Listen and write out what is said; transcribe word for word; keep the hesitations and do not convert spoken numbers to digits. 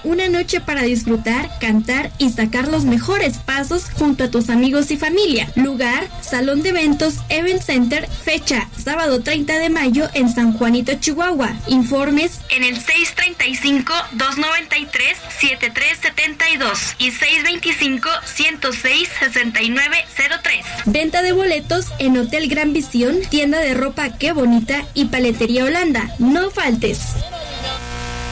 una noche para disfrutar, cantar y sacar los mejores pasos junto a tus amigos y familia. Lugar, Salón de Eventos Event Center, fecha, sábado treinta de mayo en San Juanito, Chihuahua. Informes en el seis treinta y cinco, doscientos noventa y tres, setenta y tres setenta y dos y seis veinticinco, ciento seis, sesenta y nueve cero tres. Venta de boletos en Hotel Gran Visión, tienda de ropa Qué Bonita y Paletería Holanda. No faltes.